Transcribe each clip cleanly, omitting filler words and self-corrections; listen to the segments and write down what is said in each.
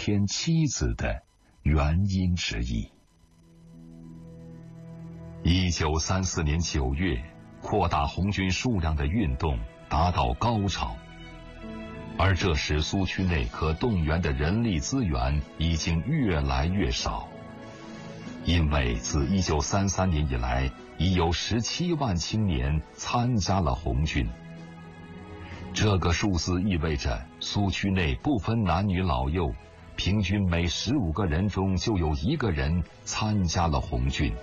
添妻子的原因之一。1934年9月，扩大红军数量的运动达到高潮，而这时苏区内可动员的人力资源已经越来越少，因为自1933年以来，已有17万青年参加了红军。这个数字意味着苏区内不分男女老幼，平均每15个人中就有1个人参加了红军。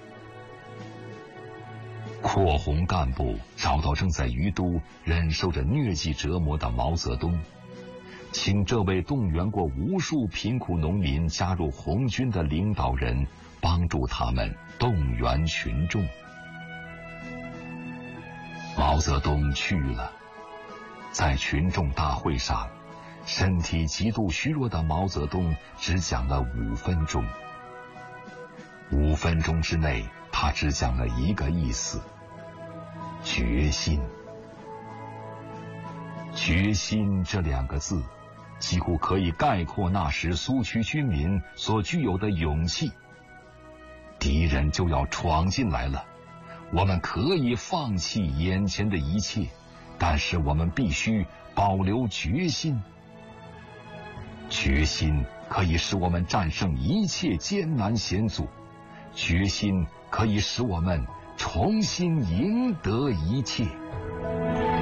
扩红干部找到正在于都忍受着疟疾折磨的毛泽东，请这位动员过无数贫苦农民加入红军的领导人帮助他们动员群众。毛泽东去了，在群众大会上，身体极度虚弱的毛泽东只讲了5分钟。5分钟之内，他只讲了一个意思：决心。决心这2个字，几乎可以概括那时苏区军民所具有的勇气。敌人就要闯进来了，我们可以放弃眼前的一切，但是我们必须保留决心。决心可以使我们战胜一切艰难险阻，决心可以使我们重新赢得一切。